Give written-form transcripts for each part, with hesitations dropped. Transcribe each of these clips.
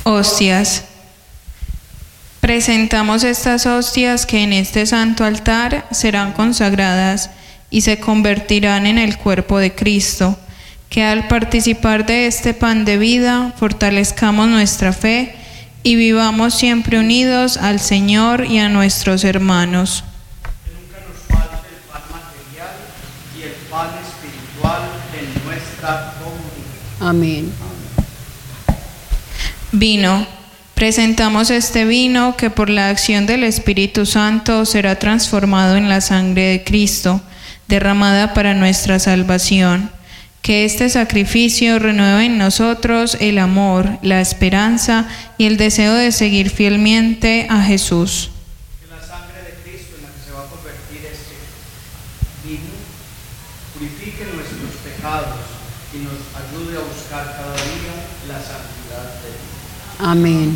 Hostias. Presentamos estas hostias que en este santo altar serán consagradas y se convertirán en el cuerpo de Cristo, que al participar de este pan de vida fortalezcamos nuestra fe y vivamos siempre unidos al Señor y a nuestros hermanos. Que nunca nos falte el pan material y el pan espiritual en nuestra comunidad. Amén. Vino. Presentamos este vino que por la acción del Espíritu Santo será transformado en la sangre de Cristo, derramada para nuestra salvación. Que este sacrificio renueve en nosotros el amor, la esperanza y el deseo de seguir fielmente a Jesús. Que la sangre de Cristo en la que se va a convertir este vino purifique nuestros pecados y nos ayude a buscar cada día la santidad de Dios. Amén.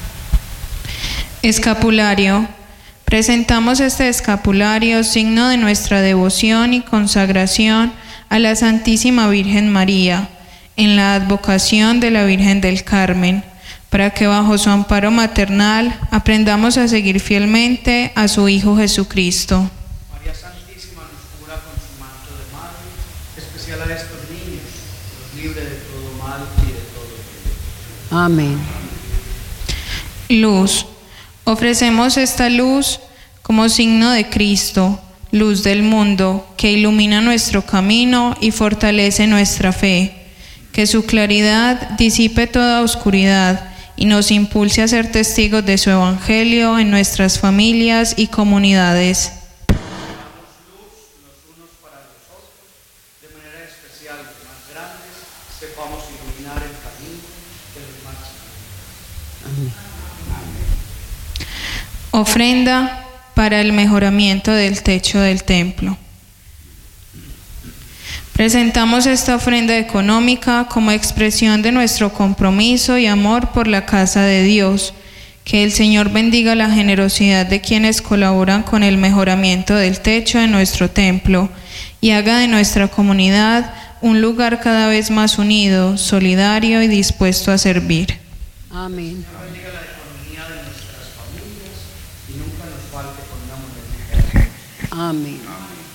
Escapulario. Presentamos este escapulario, signo de nuestra devoción y consagración a la Santísima Virgen María, en la advocación de la Virgen del Carmen, para que bajo su amparo maternal aprendamos a seguir fielmente a su Hijo Jesucristo. María Santísima nos cubra con su manto de madre, especial a estos niños, los libre de todo mal y de todo peligro. Amén. Luz. Ofrecemos esta luz como signo de Cristo, luz del mundo, que ilumina nuestro camino y fortalece nuestra fe. Que su claridad disipe toda oscuridad y nos impulse a ser testigos de su Evangelio en nuestras familias y comunidades. Damos luz los unos para los otros, de manera especial los más grandes, sepamos iluminar el camino de los más chicos. Amén. Ofrenda para el mejoramiento del techo del templo. Presentamos esta ofrenda económica como expresión de nuestro compromiso y amor por la casa de Dios. Que el Señor bendiga la generosidad de quienes colaboran con el mejoramiento del techo de nuestro templo y haga de nuestra comunidad un lugar cada vez más unido, solidario y dispuesto a servir. Amén. Bendiga la economía de nuestras familias y nunca nos falte con una moneda. Amén.